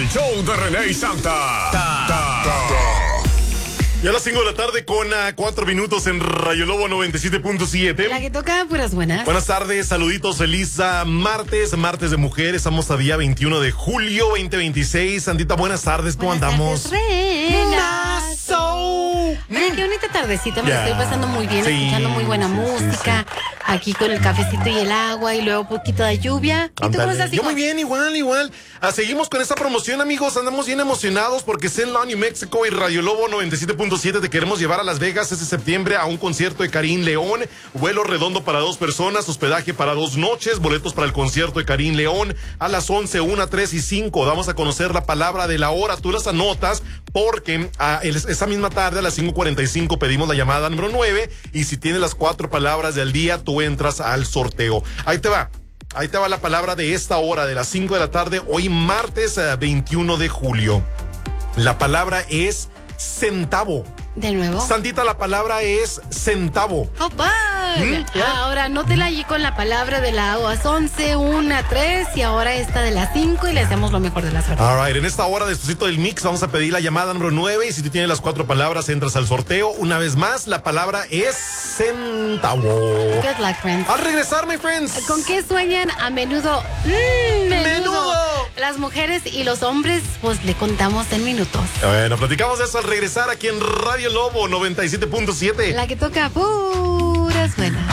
El show de René y Santa. Y a las 5 de la tarde con 4 minutos en Rayo Lobo 97.7. La que toca puras buenas. Buenas tardes, saluditos, feliz martes de mujeres. Estamos a día 21 de julio 2026. Santita, buenas tardes, ¿cómo andamos? Oye, qué bonita tardecita, me la estoy pasando muy bien, escuchando muy buena música, aquí con el cafecito y el agua, y luego poquito de lluvia. ¿Y tú cómo estás, hijo? Yo muy bien, igual. Seguimos con esta promoción, amigos, andamos bien emocionados porque Zenlaw, New Mexico y Radio Lobo 97.7 te queremos llevar a Las Vegas este septiembre a un concierto de Karim León, vuelo redondo para 2 personas, hospedaje para 2 noches, boletos para el concierto de Karim León a las 11, 1, 3 y 5. Vamos a conocer la palabra de la hora, tú las anotas porque esa misma tarde a las 5:45 pedimos la llamada número 9 y si tienes las 4 palabras del día, tú entras al sorteo. Ahí te va la palabra de esta hora, de las 5 de la tarde, hoy martes 21 de julio. La palabra es centavo. ¿De nuevo? Santita, la palabra es centavo. Oh, ahora anótela allí con la palabra de la 11, 1, 3 y ahora esta de las 5 y le hacemos lo mejor de la suerte. All right, en esta hora despuesito del mix vamos a pedir la llamada número 9 y si tú tienes las 4 palabras entras al sorteo. Una vez más, la palabra es centavo. Good luck, friends. Al regresar, my friends. ¿Con qué sueñan a menudo? Menudo. Las mujeres y los hombres, pues le contamos en minutos. Bueno, platicamos de eso al regresar aquí en Radio Lobo 97.7. La que toca puras buenas.